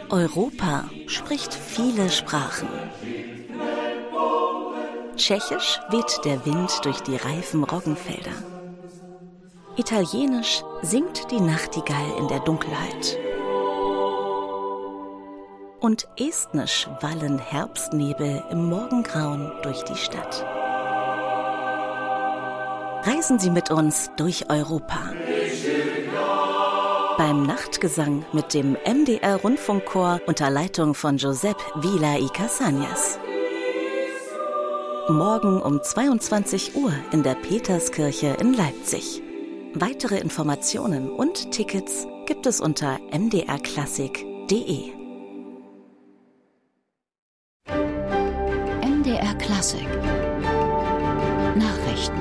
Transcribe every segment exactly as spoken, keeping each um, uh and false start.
Europa spricht viele Sprachen. Tschechisch weht der Wind durch die reifen Roggenfelder. Italienisch singt die Nachtigall in der Dunkelheit. Und estnisch wallen Herbstnebel im Morgengrauen durch die Stadt. Reisen Sie mit uns durch Europa. Beim Nachtgesang mit dem M D R-Rundfunkchor unter Leitung von Josep Vila y Casañas. Morgen um zweiundzwanzig Uhr in der Peterskirche in Leipzig. Weitere Informationen und Tickets gibt es unter m d r klassik punkt d e. M D R Klassik Nachrichten.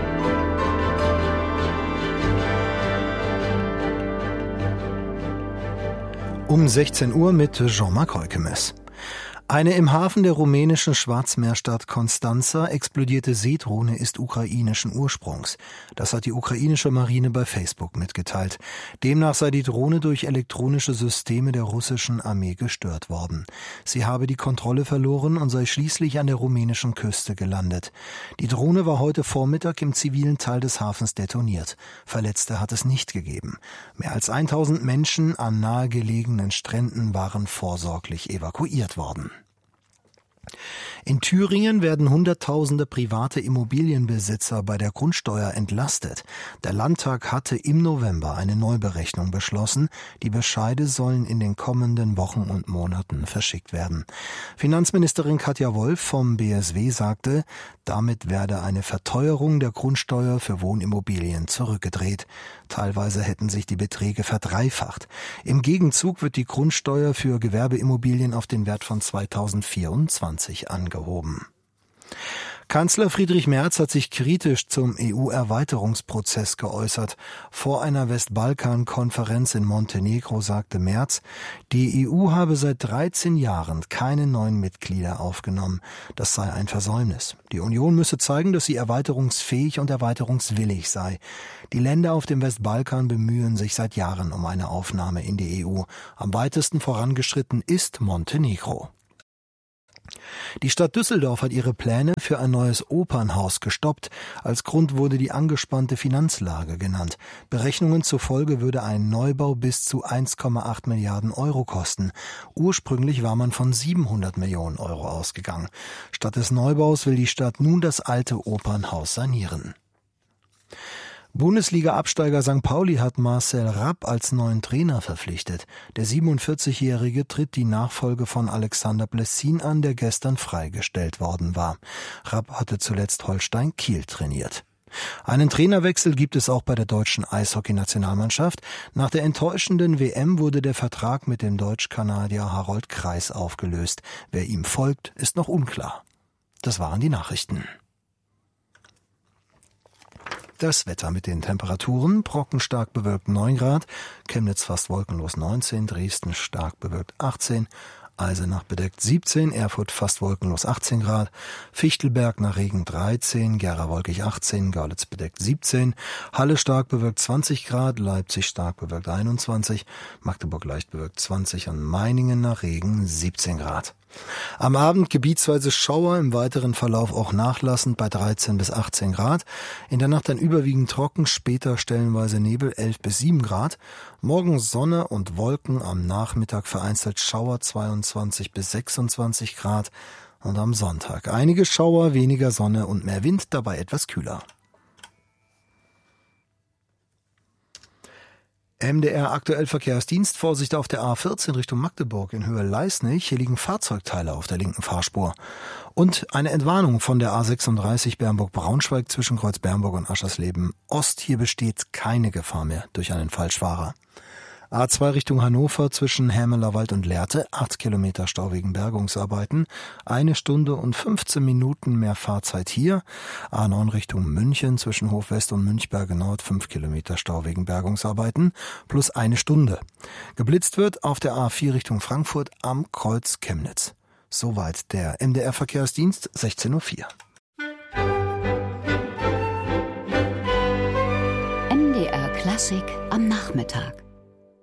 Um sechzehn Uhr mit Jean-Marc Heukemes. Eine im Hafen der rumänischen Schwarzmeerstadt Constanța explodierte Seedrohne ist ukrainischen Ursprungs. Das hat die ukrainische Marine bei Facebook mitgeteilt. Demnach sei die Drohne durch elektronische Systeme der russischen Armee gestört worden. Sie habe die Kontrolle verloren und sei schließlich an der rumänischen Küste gelandet. Die Drohne war heute Vormittag im zivilen Teil des Hafens detoniert. Verletzte hat es nicht gegeben. Mehr als tausend Menschen an nahegelegenen Stränden waren vorsorglich evakuiert worden. In Thüringen werden Hunderttausende private Immobilienbesitzer bei der Grundsteuer entlastet. Der Landtag hatte im November eine Neuberechnung beschlossen. Die Bescheide sollen in den kommenden Wochen und Monaten verschickt werden. Finanzministerin Katja Wolf vom B S W sagte, damit werde eine Verteuerung der Grundsteuer für Wohnimmobilien zurückgedreht. Teilweise hätten sich die Beträge verdreifacht. Im Gegenzug wird die Grundsteuer für Gewerbeimmobilien auf den Wert von zweitausendvierundzwanzig angehoben. Kanzler Friedrich Merz hat sich kritisch zum E U-Erweiterungsprozess geäußert. Vor einer Westbalkan-Konferenz in Montenegro sagte Merz, die E U habe seit dreizehn Jahren keine neuen Mitglieder aufgenommen. Das sei ein Versäumnis. Die Union müsse zeigen, dass sie erweiterungsfähig und erweiterungswillig sei. Die Länder auf dem Westbalkan bemühen sich seit Jahren um eine Aufnahme in die E U. Am weitesten vorangeschritten ist Montenegro. Die Stadt Düsseldorf hat ihre Pläne für ein neues Opernhaus gestoppt. Als Grund wurde die angespannte Finanzlage genannt. Berechnungen zufolge würde ein Neubau bis zu eins Komma acht Milliarden Euro kosten. Ursprünglich war man von siebenhundert Millionen Euro ausgegangen. Statt des Neubaus will die Stadt nun das alte Opernhaus sanieren. Bundesliga-Absteiger Sankt Pauli hat Marcel Rapp als neuen Trainer verpflichtet. Der siebenundvierzigjährige tritt die Nachfolge von Alexander Blessin an, der gestern freigestellt worden war. Rapp hatte zuletzt Holstein Kiel trainiert. Einen Trainerwechsel gibt es auch bei der deutschen Eishockey-Nationalmannschaft. Nach der enttäuschenden W M wurde der Vertrag mit dem Deutsch-Kanadier Harold Kreis aufgelöst. Wer ihm folgt, ist noch unklar. Das waren die Nachrichten. Das Wetter mit den Temperaturen: Brocken stark bewölkt neun Grad, Chemnitz fast wolkenlos neunzehn, Dresden stark bewölkt achtzehn, Eisenach bedeckt siebzehn, Erfurt fast wolkenlos achtzehn Grad, Fichtelberg nach Regen dreizehn, Gera wolkig achtzehn, Görlitz bedeckt siebzehn, Halle stark bewölkt zwanzig Grad, Leipzig stark bewölkt einundzwanzig, Magdeburg leicht bewölkt zwanzig und Meiningen nach Regen siebzehn Grad. Am Abend gebietsweise Schauer, im weiteren Verlauf auch nachlassend bei dreizehn bis achtzehn Grad. In der Nacht dann überwiegend trocken, später stellenweise Nebel elf bis sieben Grad. Morgen Sonne und Wolken, am Nachmittag vereinzelt Schauer zweiundzwanzig bis sechsundzwanzig Grad. Und am Sonntag einige Schauer, weniger Sonne und mehr Wind, dabei etwas kühler. M D R aktuell Verkehrsdienst, Vorsicht auf der A vierzehn Richtung Magdeburg in Höhe Leisnig. Hier liegen Fahrzeugteile auf der linken Fahrspur. Und eine Entwarnung von der A sechsunddreißig Bernburg-Braunschweig zwischen Kreuz Bernburg und Aschersleben Ost. Hier besteht keine Gefahr mehr durch einen Falschfahrer. A zwei Richtung Hannover zwischen Hämelerwald und Lehrte, acht Kilometer Stau wegen Bergungsarbeiten, eine Stunde und fünfzehn Minuten mehr Fahrzeit hier. A neun Richtung München zwischen Hofwest und Münchberge Nord, fünf Kilometer Stau wegen Bergungsarbeiten, plus eine Stunde. Geblitzt wird auf der A vier Richtung Frankfurt am Kreuz Chemnitz. Soweit der M D R Verkehrsdienst, sechzehn Uhr vier. M D R Klassik am Nachmittag.